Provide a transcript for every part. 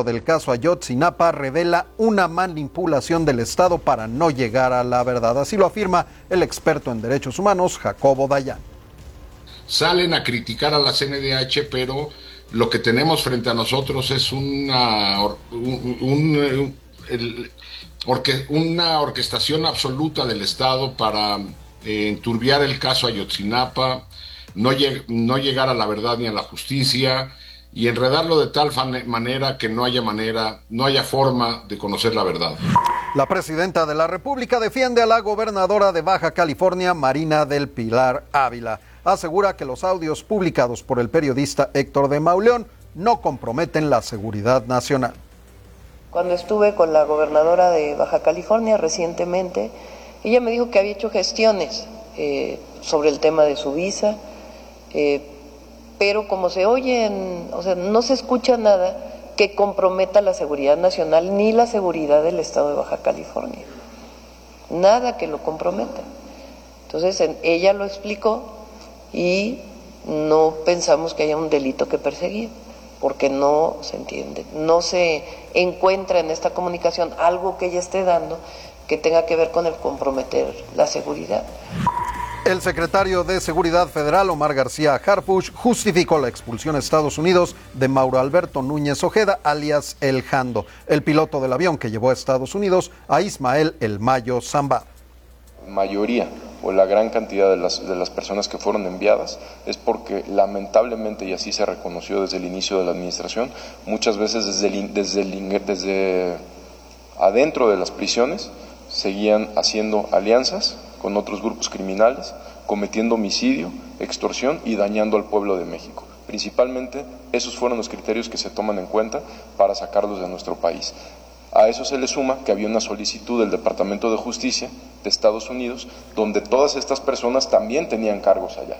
seguimiento del caso Ayotzinapa revela una manipulación del Estado para no llegar a la verdad. Así lo afirma el experto en derechos humanos, Jacobo Dayan. Salen a criticar a la CNDH, pero lo que tenemos frente a nosotros es una orquestación absoluta del Estado para enturbiar el caso Ayotzinapa, no llegar a la verdad ni a la justicia y enredarlo de tal manera que no haya forma de conocer la verdad. La presidenta de la República defiende a la gobernadora de Baja California, Marina del Pilar Ávila. Asegura que los audios publicados por el periodista Héctor de Mauleón no comprometen la seguridad nacional. Cuando estuve con la gobernadora de Baja California recientemente, ella me dijo que había hecho gestiones sobre el tema de su visa, pero como se oyen, o sea, no se escucha nada que comprometa la seguridad nacional ni la seguridad del estado de Baja California. Nada que lo comprometa. Entonces, ella lo explicó y no pensamos que haya un delito que perseguir, porque no se entiende, no se encuentra en esta comunicación algo que ella esté dando que tenga que ver con el comprometer la seguridad. El secretario de Seguridad Federal, Omar García Harfuch, justificó la expulsión a Estados Unidos de Mauro Alberto Núñez Ojeda, alias El Jando, el piloto del avión que llevó a Estados Unidos a Ismael El Mayo Zambada. Mayoría o la gran cantidad de las personas que fueron enviadas es porque lamentablemente, y así se reconoció desde el inicio de la administración, muchas veces desde adentro de las prisiones seguían haciendo alianzas con otros grupos criminales, cometiendo homicidio, extorsión y dañando al pueblo de México. Principalmente esos fueron los criterios que se toman en cuenta para sacarlos de nuestro país. A eso se le suma que había una solicitud del Departamento de Justicia de Estados Unidos, donde todas estas personas también tenían cargos allá.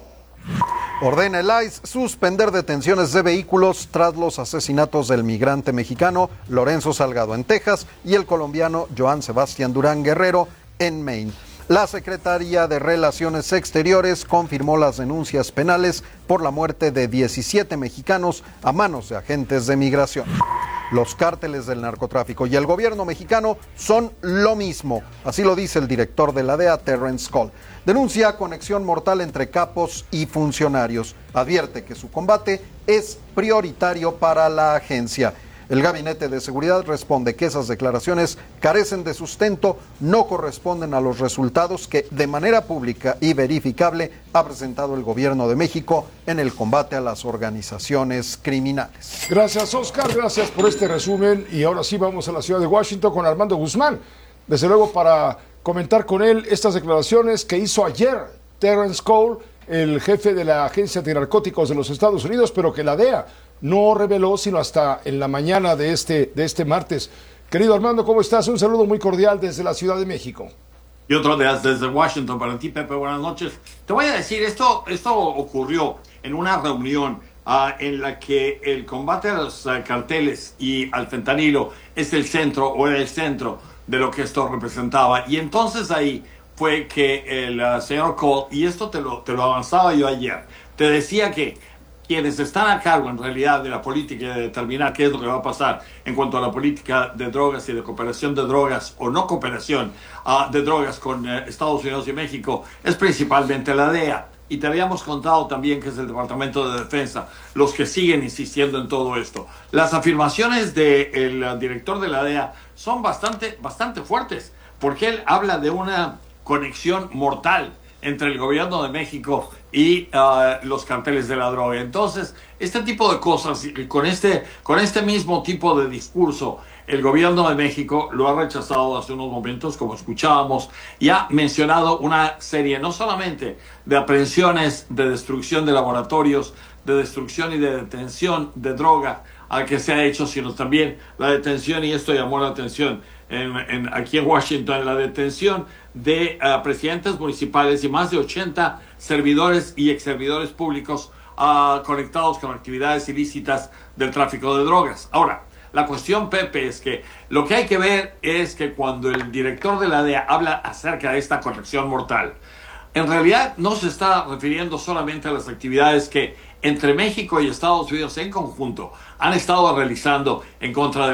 Ordena el ICE suspender detenciones de vehículos tras los asesinatos del migrante mexicano Lorenzo Salgado en Texas y el colombiano Joan Sebastián Durán Guerrero en Maine. La Secretaría de Relaciones Exteriores confirmó las denuncias penales por la muerte de 17 mexicanos a manos de agentes de migración. Los cárteles del narcotráfico y el gobierno mexicano son lo mismo, así lo dice el director de la DEA, Terrence Cole. Denuncia conexión mortal entre capos y funcionarios. Advierte que su combate es prioritario para la agencia. El Gabinete de Seguridad responde que esas declaraciones carecen de sustento, no corresponden a los resultados que de manera pública y verificable ha presentado el gobierno de México en el combate a las organizaciones criminales. Gracias, Oscar, gracias por este resumen. Y ahora sí vamos a la ciudad de Washington con Armando Guzmán. Desde luego para comentar con él estas declaraciones que hizo ayer Terrence Cole, el jefe de la Agencia de Narcóticos de los Estados Unidos, pero que la DEA no reveló sino hasta en la mañana de este martes. Querido Armando, ¿cómo estás? Un saludo muy cordial desde la Ciudad de México. Y otro desde Washington para ti, Pepe. Buenas noches. Te voy a decir, esto ocurrió en una reunión en la que el combate a los carteles y al fentanilo es el centro, o era el centro de lo que esto representaba. Y entonces ahí fue que el señor Cole, y esto te lo avanzaba yo ayer, te decía que quienes están a cargo en realidad de la política y de determinar qué es lo que va a pasar en cuanto a la política de drogas y de cooperación de drogas o no cooperación de drogas con Estados Unidos y México es principalmente la DEA. Y te habíamos contado también que es el Departamento de Defensa los que siguen insistiendo en todo esto. Las afirmaciones del director de la DEA son bastante fuertes, porque él habla de una conexión mortal entre el gobierno de México y los carteles de la droga. Entonces, este tipo de cosas, con este mismo tipo de discurso, el gobierno de México lo ha rechazado hace unos momentos, como escuchábamos, y ha mencionado una serie no solamente de aprehensiones, de destrucción de laboratorios, de destrucción y de detención de droga al que se ha hecho, sino también la detención, y esto llamó la atención aquí en Washington, la detención de presidentes municipales y más de 80 servidores y exservidores públicos conectados con actividades ilícitas del tráfico de drogas. Ahora, la cuestión, Pepe, es que lo que hay que ver es que cuando el director de la DEA habla acerca de esta conexión mortal, en realidad no se está refiriendo solamente a las actividades que entre México y Estados Unidos en conjunto han estado realizando en contra de